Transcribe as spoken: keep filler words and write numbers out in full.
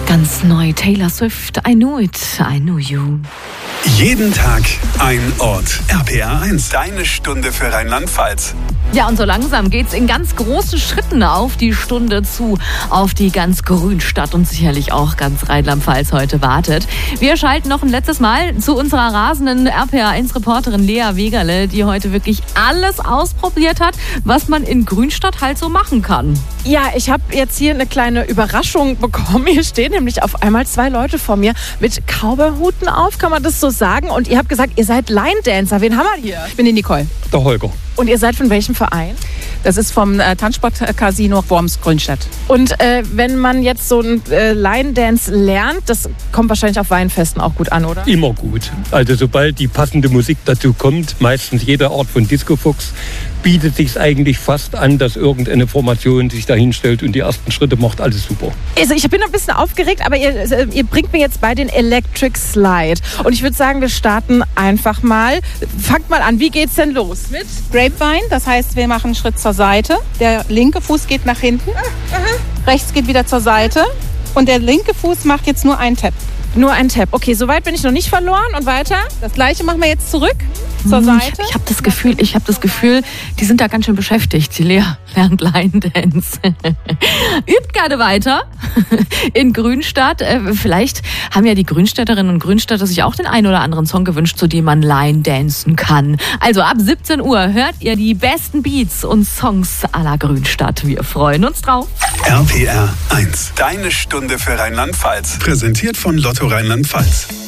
Ganz neu Taylor Swift, I Knew It, I Knew You. Jeden Tag ein Ort. R P R eins, deine Stunde für Rheinland-Pfalz. Ja, und so langsam geht's in ganz großen Schritten auf die Stunde zu, auf die ganz Grünstadt und sicherlich auch ganz Rheinland-Pfalz heute wartet. Wir schalten noch ein letztes Mal zu unserer rasenden R P R eins Reporterin Lea Wegerle, die heute wirklich alles ausprobiert hat, was man in Grünstadt halt so machen kann. Ja, ich habe jetzt hier eine kleine Überraschung bekommen. Hier stehen nämlich auf einmal zwei Leute vor mir mit Cowboyhuten auf, kann man das so sagen? Und ihr habt gesagt, ihr seid Line-Dancer. Wen haben wir hier? Ich bin die Nicole. Der Holger. Und ihr seid von welchem Verein? Das ist vom äh, Tanzsport-Casino Worms Grünstadt. Und äh, wenn man jetzt so ein äh, Line-Dance lernt, das kommt wahrscheinlich auf Weinfesten auch gut an, oder? Immer gut. Also sobald die passende Musik dazu kommt, meistens jede Art von Disco-Fox, bietet sich eigentlich fast an, dass irgendeine Formation sich da hinstellt und die ersten Schritte macht, alles super. Also ich bin ein bisschen aufgeregt, aber ihr, ihr bringt mir jetzt bei den Electric Slide. Und ich würde sagen, wir starten einfach mal. Fangt mal an, wie geht's denn los? Mit Grapevine, das heißt, wir machen einen Schritt zur Seite. Der linke Fuß geht nach hinten, Aha. rechts geht wieder zur Seite und der linke Fuß macht jetzt nur einen Tap. Nur ein Tap. Okay, soweit bin ich noch nicht verloren. Und weiter? Das gleiche machen wir jetzt zurück zur Seite. Ich habe das Gefühl, ich habe das Gefühl, die sind da ganz schön beschäftigt. Die Lea lernt Line Dance. Übt gerne weiter in Grünstadt. Vielleicht haben ja die Grünstädterinnen und Grünstädter sich auch den einen oder anderen Song gewünscht, zu dem man Line dancen kann. Also ab siebzehn Uhr hört ihr die besten Beats und Songs à la Grünstadt. Wir freuen uns drauf. R P R eins, deine Stunde für Rheinland-Pfalz. Präsentiert von Lotto Rheinland-Pfalz.